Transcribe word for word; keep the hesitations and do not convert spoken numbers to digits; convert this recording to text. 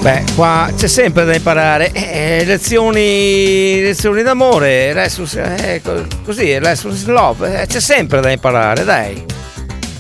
Beh, qua c'è sempre da imparare. Eh, lezioni, lezioni d'amore, lessons, eh, così, lessons in love, eh, c'è sempre da imparare, dai.